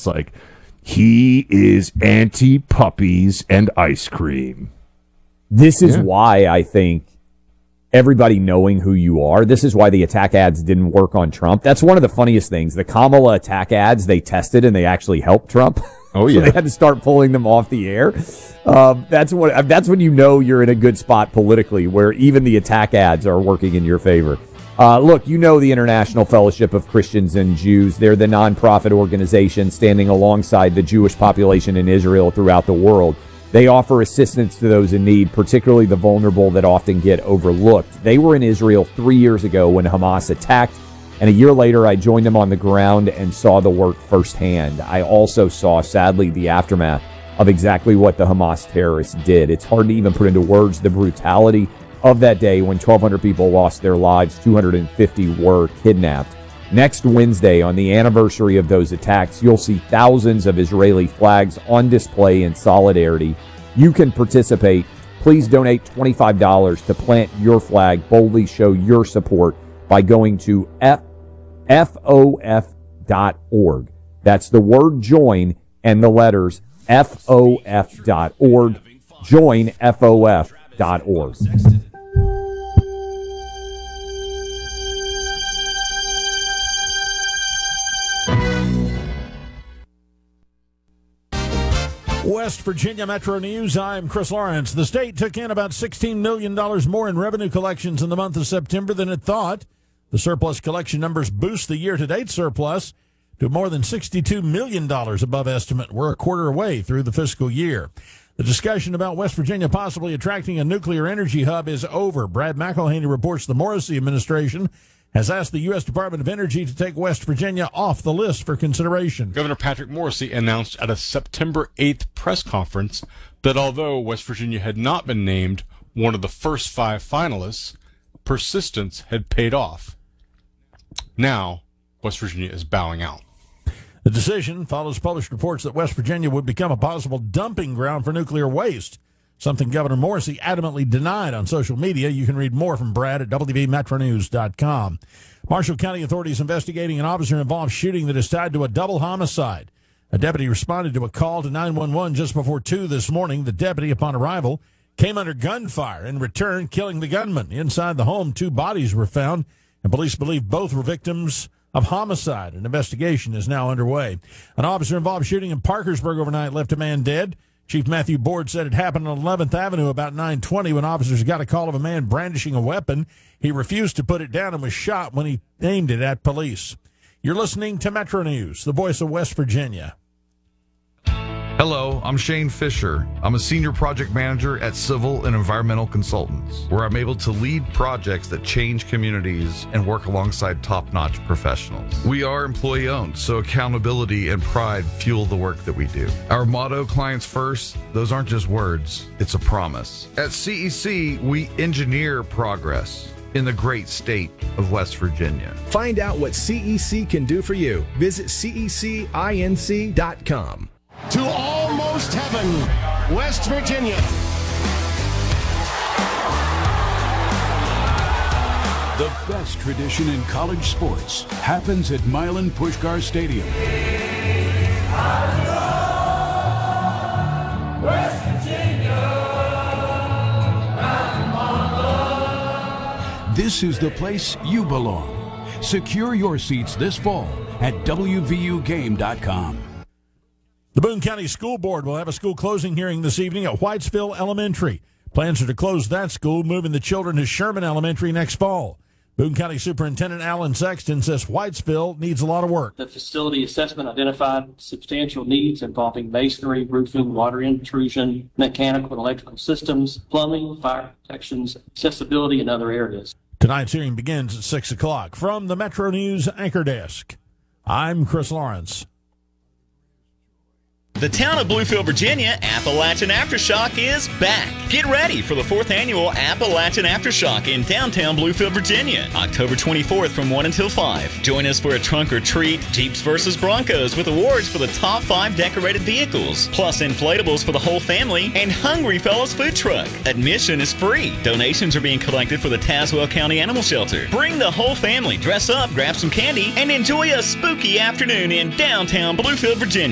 It's like, he is anti-puppies and ice cream. This is why I think everybody knowing who you are, this is why the attack ads didn't work on Trump. That's one of the funniest things. The Kamala attack ads, they tested and they actually helped Trump. Oh, So yeah. they had to start pulling them off the air. That's when you know you're in a good spot politically, where even the attack ads are working in your favor. Look, you know the International Fellowship of Christians and Jews. They're the nonprofit organization standing alongside the Jewish population in Israel throughout the world. They offer assistance to those in need, particularly the vulnerable that often get overlooked. They were in Israel 3 years ago when Hamas attacked, and a year later I joined them on the ground and saw the work firsthand. I also saw, sadly, the aftermath of exactly what the Hamas terrorists did. It's hard to even put into words the brutality of that day when 1,200 people lost their lives, 250 were kidnapped. Next Wednesday, on the anniversary of those attacks, you'll see thousands of Israeli flags on display in solidarity. You can participate. Please donate $25 to plant your flag. Boldly show your support by going to FOF.org. That's the word join and the letters FOF.org. Join FOF.org. West Virginia Metro News, I'm Chris Lawrence. The state took in about $16 million more in revenue collections in the month of September than it thought. The surplus collection numbers boost the year-to-date surplus to more than $62 million above estimate. We're a quarter away through the fiscal year. The discussion about West Virginia possibly attracting a nuclear energy hub is over. Brad McElhaney reports the Morrissey administration has asked the U.S. Department of Energy to take West Virginia off the list for consideration. Governor Patrick Morrissey announced at a September 8th press conference that although West Virginia had not been named one of the first 5 finalists, persistence had paid off. Now, West Virginia is bowing out. The decision follows published reports that West Virginia would become a possible dumping ground for nuclear waste, something Governor Morrissey adamantly denied on social media. You can read more from Brad at WVMetroNews.com. Marshall County authorities investigating an officer-involved shooting that is tied to a double homicide. A deputy responded to a call to 911 just before 2 this morning. The deputy, upon arrival, came under gunfire, in return killing the gunman. Inside the home, 2 bodies were found, and police believe both were victims of homicide. An investigation is now underway. An officer-involved shooting in Parkersburg overnight left a man dead. Chief Matthew Board said it happened on 11th Avenue about 9:20 when officers got a call of a man brandishing a weapon. He refused to put it down and was shot when he aimed it at police. You're listening to Metro News, the voice of West Virginia. Hello, I'm Shane Fisher. I'm a senior project manager at Civil and Environmental Consultants, where I'm able to lead projects that change communities and work alongside top-notch professionals. We are employee-owned, so accountability and pride fuel the work that we do. Our motto, clients first, those aren't just words, it's a promise. At CEC, we engineer progress in the great state of West Virginia. Find out what CEC can do for you. Visit cecinc.com. To almost heaven, West Virginia. The best tradition in college sports happens at Milan Puskar Stadium. West Virginia. This is the place you belong. Secure your seats this fall at WVUGame.com. The Boone County School Board will have a school closing hearing this evening at Whitesville Elementary. Plans are to close that school, moving the children to Sherman Elementary next fall. Boone County Superintendent Alan Sexton says Whitesville needs a lot of work. The facility assessment identified substantial needs involving masonry, roofing, water intrusion, mechanical and electrical systems, plumbing, fire protections, accessibility, and other areas. Tonight's hearing begins at 6 o'clock. From the Metro News Anchor Desk, I'm Chris Lawrence. The town of Bluefield, Virginia, Appalachian Aftershock is back. Get ready for the 4th annual Appalachian Aftershock in downtown Bluefield, Virginia, October 24th from 1 until 5. Join us for a trunk or treat, Jeeps versus Broncos with awards for the top 5 decorated vehicles, plus inflatables for the whole family, and Hungry Fellows food truck. Admission is free. Donations are being collected for the Tazewell County Animal Shelter. Bring the whole family, dress up, grab some candy, and enjoy a spooky afternoon in downtown Bluefield, Virginia.